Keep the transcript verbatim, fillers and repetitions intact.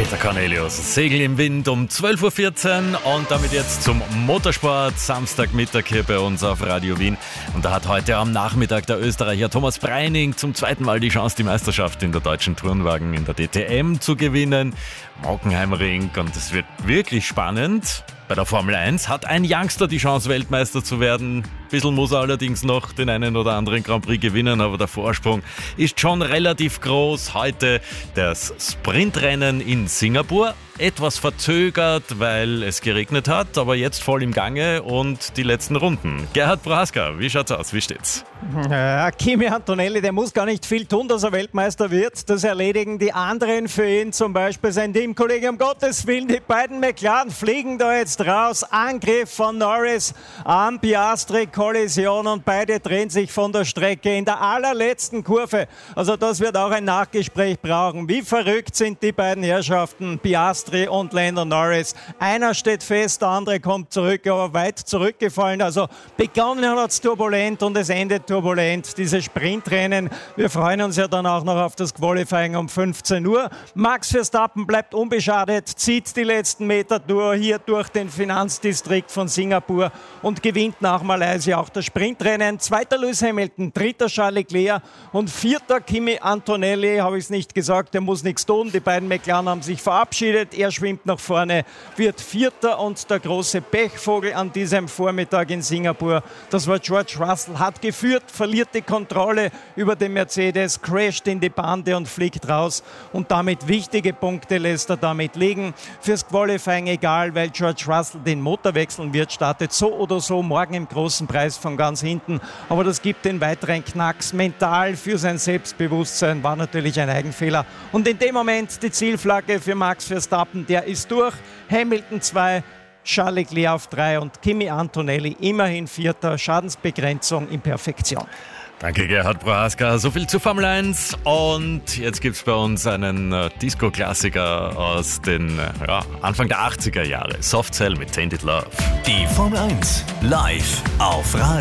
Peter Cornelius, Segel im Wind um zwölf Uhr vierzehn und damit jetzt zum Motorsport, Samstagmittag hier bei uns auf Radio Wien. Und da hat heute am Nachmittag der Österreicher Thomas Breining zum zweiten Mal die Chance, die Meisterschaft in der deutschen Turnwagen in der D T M zu gewinnen. Mockenheimring, und es wird wirklich spannend. Bei der Formel eins hat ein Youngster die Chance, Weltmeister zu werden. Ein bisschen muss er allerdings noch den einen oder anderen Grand Prix gewinnen, aber der Vorsprung ist schon relativ groß. Heute das Sprintrennen in Singapur. Etwas verzögert, weil es geregnet hat, aber jetzt voll im Gange und die letzten Runden. Gerhard Prohaska, wie schaut's aus? Wie steht's? Ja, Kimi Antonelli, der muss gar nicht viel tun, dass er Weltmeister wird. Das erledigen die anderen für ihn, zum Beispiel sein Teamkollege. Um Gottes Willen, die beiden McLaren fliegen da jetzt raus. Angriff von Norris am Piastri, Kollision und beide drehen sich von der Strecke in der allerletzten Kurve. Also das wird auch ein Nachgespräch brauchen. Wie verrückt sind die beiden Herrschaften, Piastri und Lando Norris. Einer steht fest, der andere kommt zurück, aber weit zurückgefallen. Also begonnen hat es turbulent und es endet turbulent, diese Sprintrennen. Wir freuen uns ja dann auch noch auf das Qualifying um fünfzehn Uhr. Max Verstappen bleibt unbeschadet, zieht die letzten Meter durch, hier durch den Finanzdistrikt von Singapur und gewinnt nach Malaysia auch das Sprintrennen. Zweiter Lewis Hamilton, dritter Charles Leclerc und vierter Kimi Antonelli, habe ich es nicht gesagt, der muss nichts tun. Die beiden McLaren haben sich verabschiedet. Er schwimmt nach vorne, wird Vierter und der große Pechvogel an diesem Vormittag in Singapur, das war George Russell, hat geführt, verliert die Kontrolle über den Mercedes, crasht in die Bande und fliegt raus und damit wichtige Punkte lässt er damit liegen. Fürs Qualifying egal, weil George Russell den Motor wechseln wird, startet so oder so morgen im großen Preis von ganz hinten, aber das gibt den weiteren Knacks. Mental für sein Selbstbewusstsein war natürlich ein Eigenfehler und in dem Moment die Zielflagge für Max Verstappen, der ist durch. Hamilton zwei, Charles Leclerc auf drei und Kimi Antonelli immerhin Vierter. Schadensbegrenzung in Perfektion. Danke Gerhard Prohaska, so viel zu Formel eins und jetzt gibt es bei uns einen äh, Disco-Klassiker aus den äh, ja, Anfang der achtziger Jahre, Soft Cell mit Tainted Love. Die Formel eins live auf Radio.